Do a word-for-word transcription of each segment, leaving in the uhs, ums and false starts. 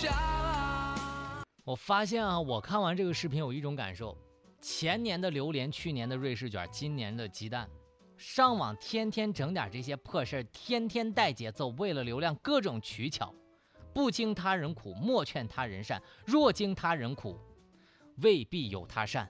下。我发现啊，我看完这个视频有一种感受，前年的榴莲，去年的瑞士卷，今年的鸡蛋。上网天天整点这些破事儿，天天带节奏，为了流量各种取巧。不经他人苦，莫劝他人善。若经他人苦，未必有他善。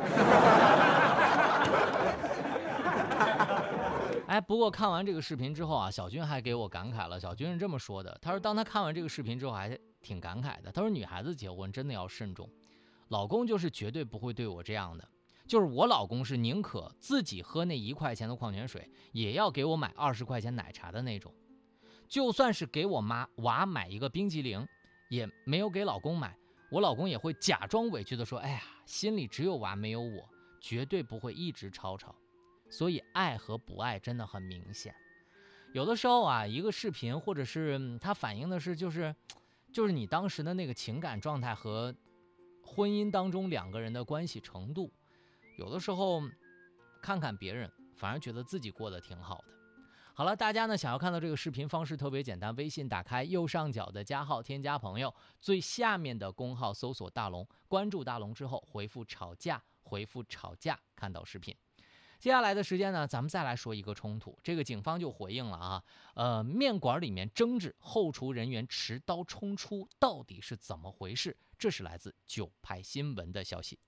哎，不过看完这个视频之后啊，小军还给我感慨了。小军是这么说的，他说当他看完这个视频之后还挺感慨的。他说女孩子结婚真的要慎重，老公就是绝对不会对我这样的，就是我老公是宁可自己喝那一块钱的矿泉水，也要给我买二十块钱奶茶的那种。就算是给我妈娃买一个冰激凌，也没有给老公买，我老公也会假装委屈的说，哎呀，心里只有娃没有我，绝对不会一直吵吵。所以爱和不爱真的很明显。有的时候啊，一个视频或者是它反映的是就是就是你当时的那个情感状态和婚姻当中两个人的关系程度。有的时候看看别人反而觉得自己过得挺好的。好了，大家呢想要看到这个视频方式特别简单，微信打开右上角的加号，添加朋友，最下面的公号搜索大龙，关注大龙之后回复吵架，回复吵架看到视频。接下来的时间呢，咱们再来说一个冲突。这个警方就回应了啊，呃，面馆里面争执，后厨人员持刀冲出，到底是怎么回事？这是来自九派新闻的消息。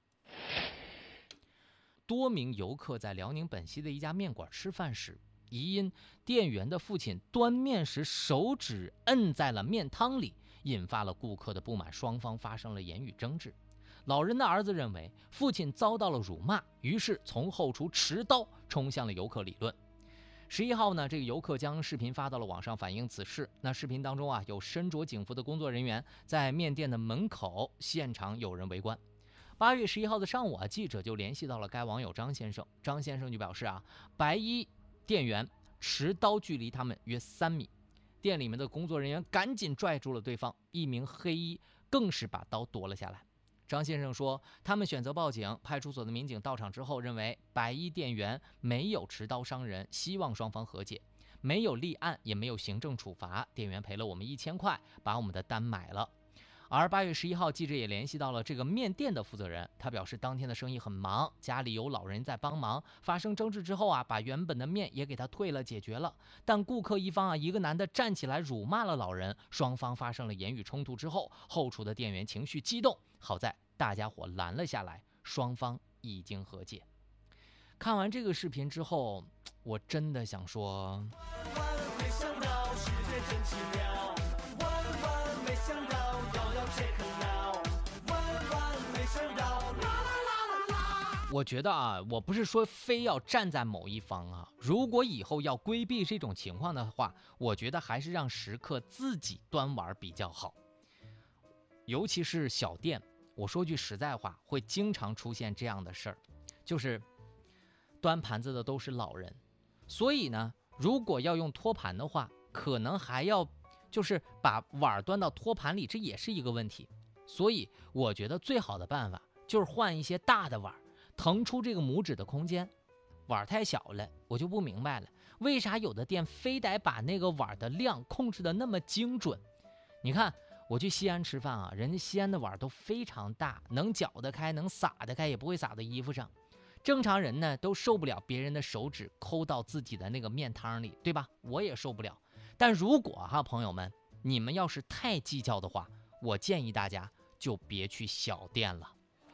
多名游客在辽宁本溪的一家面馆吃饭时，疑因店员的父亲端面时手指摁在了面汤里，引发了顾客的不满，双方发生了言语争执。老人的儿子认为父亲遭到了辱骂，于是从后厨持刀冲向了游客理论。十一号呢，这个游客将视频发到了网上反映此事。那视频当中啊，有身着警服的工作人员在面店的门口，现场有人围观。八月十一号的上午啊，记者就联系到了该网友张先生。张先生就表示啊，白衣店员持刀距离他们约三米，店里面的工作人员赶紧拽住了对方，一名黑衣更是把刀夺了下来。张先生说，他们选择报警，派出所的民警到场之后认为白衣店员没有持刀伤人，希望双方和解，没有立案也没有行政处罚，店员赔了我们一千块，把我们的单买了。而八月十一号，记者也联系到了这个面店的负责人，他表示当天的生意很忙，家里有老人在帮忙，发生争执之后啊，把原本的面也给他退了，解决了。但顾客一方啊，一个男的站起来辱骂了老人，双方发生了言语冲突之后，后厨的店员情绪激动，好在大家伙拦了下来，双方已经和解。看完这个视频之后，我真的想说，万万没想到世界真奇妙，万万没想到遥遥且可老，万万没想到啦啦啦啦啦。我觉得啊，我不是说非要站在某一方啊，如果以后要规避这种情况的话，我觉得还是让食客自己端碗比较好。尤其是小店，我说句实在话，会经常出现这样的事儿，就是端盘子的都是老人，所以呢，如果要用托盘的话，可能还要就是把碗端到托盘里，这也是一个问题。所以我觉得最好的办法就是换一些大的碗，腾出这个拇指的空间。碗太小了，我就不明白了，为啥有的店非得把那个碗的量控制的那么精准？你看我去西安吃饭啊，人家西安的碗都非常大，能搅得开，能撒得开，也不会撒到衣服上。正常人呢都受不了别人的手指抠到自己的那个面汤里，对吧？我也受不了。但如果哈朋友们，你们要是太计较的话，我建议大家就别去小店了。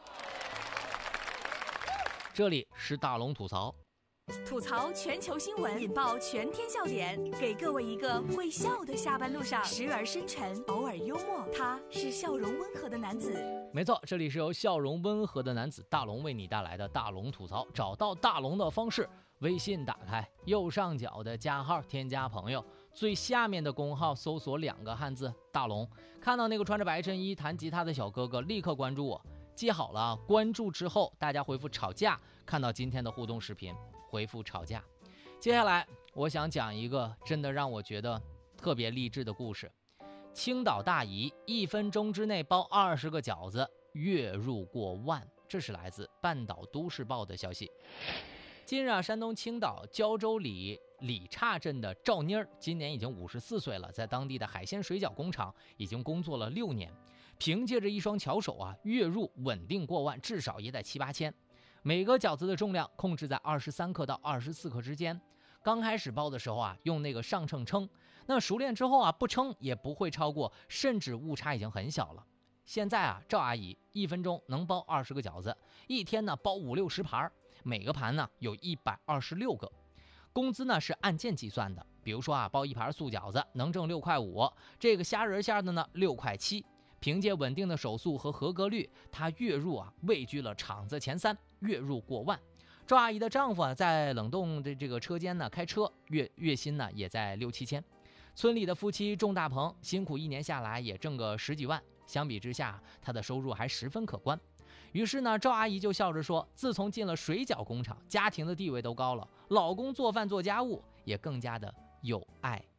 这里是大龙吐槽， 吐槽全球新闻，引爆全天笑点，给各位一个会笑的下班路上，时而深沉，偶尔幽默，他是笑容温和的男子。 没错，这里是由笑容温和的男子大龙为你带来的大龙吐槽。找到大龙的方式，微信打开右上角的加号，添加朋友，最下面的公号搜索两个汉字大龙，看到那个穿着白衬衣弹吉他的小哥哥，立刻关注我。记好了，关注之后大家回复吵架，看到今天的互动视频回复吵架。接下来我想讲一个真的让我觉得特别励志的故事。青岛大姨一分钟之内包二十个饺子，月入过万，这是来自半岛都市报的消息。 近日啊，山东青岛胶州里李岔镇的赵妮儿今年已经五十四岁了，在当地的海鲜水饺工厂已经工作了六年，凭借着一双巧手啊，月入稳定过万，至少也得七八千。每个饺子的重量控制在二十三克到二十四克之间。刚开始包的时候啊，用那个上秤称，那熟练之后啊，不称也不会超过，甚至误差已经很小了。现在啊，赵阿姨一分钟能包二十个饺子，一天呢包五六十盘，每个盘呢有一百二十六个。工资呢是按件计算的，比如说啊，包一盘素饺子能挣六块五，这个虾仁馅的呢六块七。凭借稳定的手速和合格率，她月入啊位居了厂子前三，月入过万。赵阿姨的丈夫啊在冷冻的这个车间呢开车，月月薪呢也在六七千。村里的夫妻种大棚，辛苦一年下来也挣个十几万，相比之下，她的收入还十分可观。于是呢，赵阿姨就笑着说，自从进了水饺工厂，家庭的地位都高了，老公做饭做家务也更加的有爱。